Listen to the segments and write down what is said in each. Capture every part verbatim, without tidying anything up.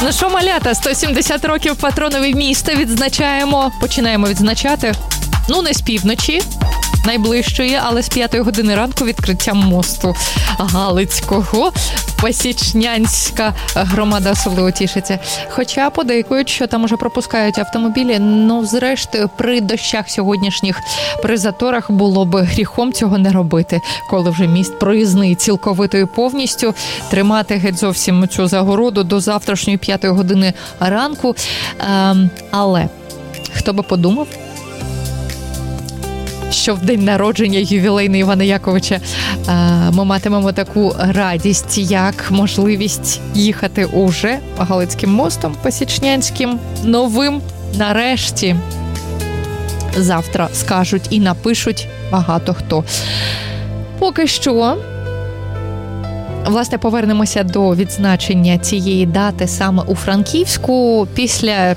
Ну що, малята, сто сімдесят років патронові міста відзначаємо. Починаємо відзначати, ну не з півночі, найближчої, але з п'ятої години ранку відкриттям мосту Галицького. Посічнянська громада особливо тішиться. Хоча подейкують, що там уже пропускають автомобілі. Ну, зрештою, при дощах сьогоднішніх, при заторах було б гріхом цього не робити. Коли вже міст проїзний цілковито і повністю, тримати геть зовсім цю загороду до завтрашньої п'ятої години ранку. Ем, але хто би подумав, що в день народження ювілейний Івана Яковича ми матимемо таку радість, як можливість їхати уже Галицьким мостом Посічнянським новим. Нарешті завтра скажуть і напишуть багато хто. Поки що, власне, повернемося до відзначення цієї дати саме у Франківську після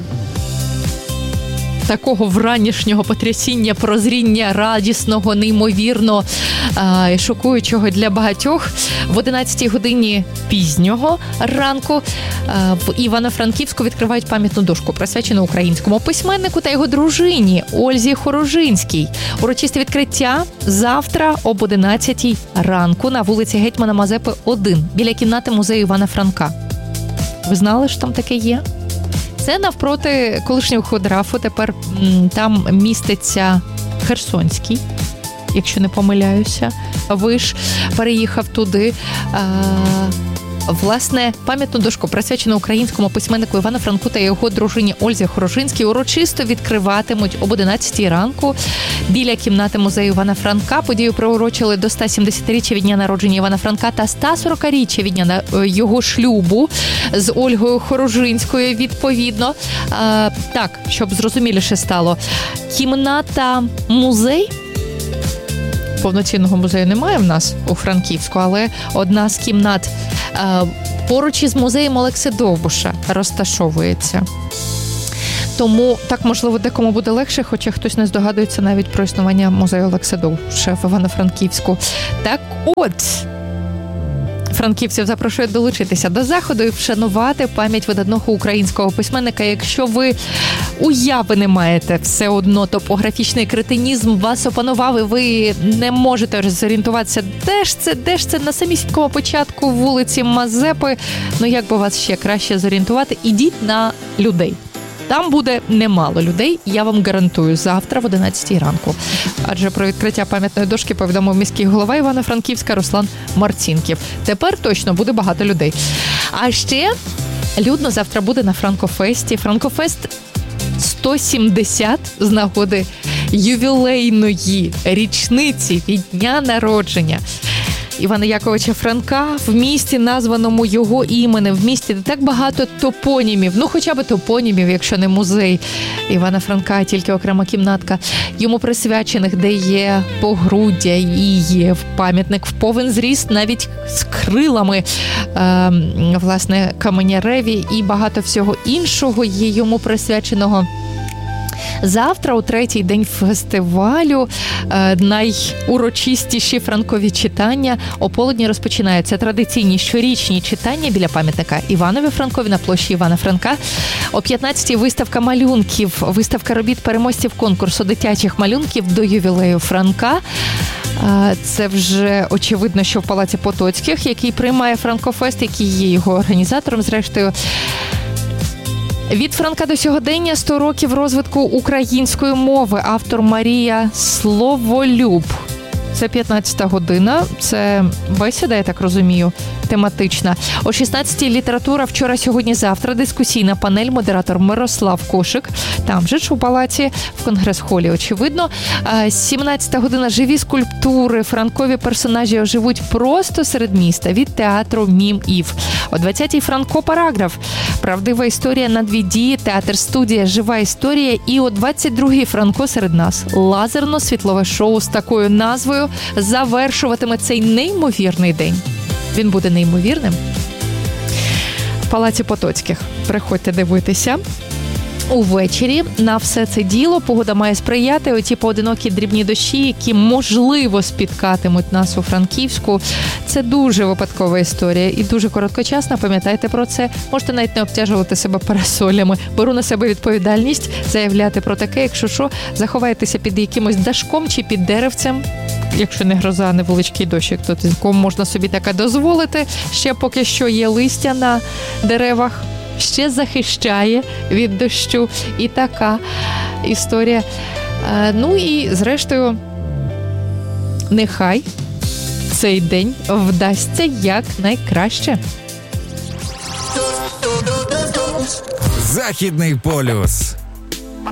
такого вранішнього потрясіння, прозріння радісного, неймовірно е, шокуючого для багатьох. В одинадцятій годині пізнього ранку е, в Івано-Франківську відкривають пам'ятну дошку, присвячену українському письменнику та його дружині Ользі Хорожинській. Урочисте відкриття завтра об одинадцятій ранку на вулиці Гетьмана Мазепи, один, біля кімнати музею Івана Франка. Ви знали, що там таке є? Це навпроти колишнього ходрафу, тепер м, там міститься Херсонський, якщо не помиляюся. Виш переїхав туди. А, власне, пам'ятну дошку, присвячену українському письменнику Івану Франку та його дружині Ользі Хорожинській, урочисто відкриватимуть об одинадцятій ранку біля кімнати музею Івана Франка. Подію приурочили до сто сімдесятиріччя від дня народження Івана Франка та сто сорокаріччя від дня його шлюбу з Ольгою Хорожинською, відповідно. А, так, щоб зрозуміліше стало. Кімната музей. Повноцінного музею немає в нас у Франківську, але одна з кімнат е, поруч із музеєм Олекси Довбуша розташовується. Тому так, можливо, декому буде легше, хоча хтось не здогадується навіть про існування музею Олекси Довбуша в Івано-Франківську. Так от, франківців запрошують долучитися до заходу і вшанувати пам'ять видатного українського письменника. Якщо ви уяви не маєте, все одно топографічний кретинізм вас опанував і ви не можете зорієнтуватися, де ж це, де ж це, на самісінькому початку вулиці Мазепи. Ну, як би вас ще краще зорієнтувати, ідіть на людей. Там буде немало людей, я вам гарантую, завтра в одинадцятій ранку. Адже про відкриття пам'ятної дошки повідомив міський голова Івано-Франківська Руслан Марцінків. Тепер точно буде багато людей. А ще людно завтра буде на Франкофесті. Франкофест сто сімдесят з нагоди ювілейної річниці від дня народження Івана Яковича Франка, в місті, названому його іменем, в місті, де так багато топонімів, ну хоча б топонімів, якщо не музей Івана Франка, а тільки окрема кімнатка, йому присвячених, де є погруддя і є пам'ятник в повен зріст, навіть з крилами, е, власне, каменяреві і багато всього іншого є йому присвяченого. Завтра, у третій день фестивалю, найурочистіші франкові читання ополудні розпочинаються. Традиційні щорічні читання біля пам'ятника Іванові Франкові на площі Івана Франка. О п'ятнадцятій виставка малюнків, виставка робіт переможців конкурсу дитячих малюнків до ювілею Франка. Це вже очевидно, що в Палаці Потоцьких, який приймає Франкофест, який є його організатором, зрештою. Від Франка до сьогодення сто років розвитку української мови. Автор Марія Словолюб. Це п'ятнадцята година. Це бесіда, я так розумію, тематична. О шістнадцятій література «Вчора, сьогодні, завтра». Дискусійна панель, модератор Мирослав Кошик. Там же ж у палаці, в конгрес-холі, очевидно. сімнадцята година «Живі скульптури». Франкові персонажі оживуть просто серед міста. Від театру «Мім Ів». О двадцятій Франко параграф. Правдива історія на дві дії. Театр-студія «Жива історія». І о двадцять другій Франко серед нас. Лазерно-світлове шоу з такою назвою завершуватиме цей неймовірний день. Він буде неймовірним. В Палаці Потоцьких. Приходьте дивитися. увечері на все це діло погода має сприяти. Оті поодинокі дрібні дощі, які, можливо, спіткатимуть нас у Франківську. Це дуже випадкова історія і дуже короткочасна. Пам'ятайте про це. Можете навіть не обтяжувати себе парасолями. Беру на себе відповідальність заявляти про таке. Якщо що, заховайтеся під якимось дашком чи під деревцем. Якщо не гроза, невеличкий дощик, то кому можна собі таке дозволити. Ще поки що є листя на деревах. Ще захищає від дощу. І така історія. Ну і, зрештою, нехай цей день вдасться якнайкраще. Західний полюс.